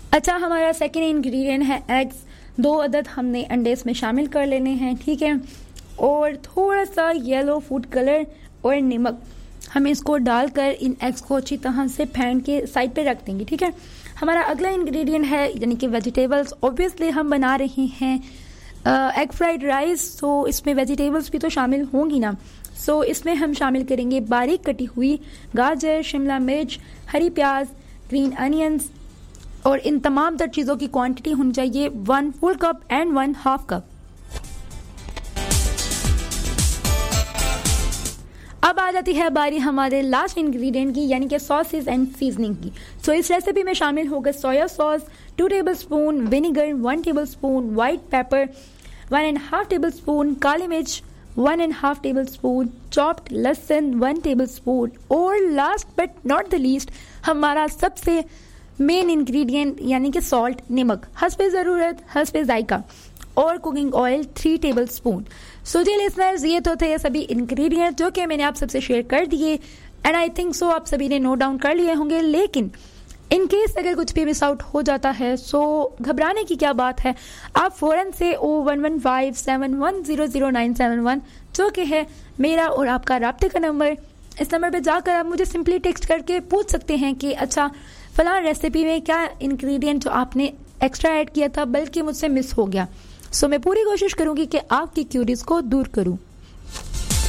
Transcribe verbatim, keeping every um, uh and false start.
अच्छा, हमारा second ingredient है एग्स। दो अदद हमने अंडे इसमें शामिल कर लेने हैं, ठीक है। और थोड़ा सा येलो फूड कलर और नमक हम इसको डालकर इन एग्स को अच्छी तरह से फेंट के साइड पे रख देंगे, ठीक है। हमारा अगला इंग्रेडिएंट है यानी कि वेजिटेबल्स। ऑब्वियसली हम बना रहे हैं एग फ्राइड राइस, तो इसमें वेजिटेबल्स भी तो शामिल होंगी ना। सो so, इसमें हम शामिल करेंगे बारीक कटी हुई गाजर, शिमला मिर्च, हरी प्याज, ग्रीन अनियंस, और इन तमाम तर चीज़ों की क्वांटिटी होनी चाहिए one full cup and one half cup. अब आ जाती है बारी हमारे लास्ट इंग्रेडिएंट की, यानी कि सॉसेस एंड सीजनिंग की। सो so, इस रेसिपी में शामिल होगा soya sauce, to table spoon vinegar, one table spoon white paper, one and half table spoon काली मिर्च, one and half table spoon chopped लहसुन, वन टेबल स्पून, और last but not the least हमारा सबसे main ingredient यानी कि salt, नमक, हस्बे ज़रूरत, हस्बे जायका, और cooking oil three table spoon. सो जी लिसनर्स, ये तो थे सभी इंग्रेडिएंट जो कि मैंने आप सबसे शेयर कर दिए, एंड आई थिंक सो आप सभी ने नोट डाउन कर लिए होंगे। लेकिन इन केस अगर कुछ भी मिस आउट हो जाता है सो घबराने की क्या बात है, आप फौरन से ओ one one five seven one zero zero nine seven one जो कि है मेरा और आपका राब्ते का नंबर, इस नंबर पे जाकर आप मुझे सिंपली टेक्स्ट करके पूछ सकते हैं कि अच्छा फलां रेसिपी में क्या इंग्रेडिएंट जो आपने एक्स्ट्रा ऐड किया था बल्कि मुझसे मिस हो गया। सो मैं पूरी कोशिश करूंगी कि आपकी क्यूरीज को दूर करूं।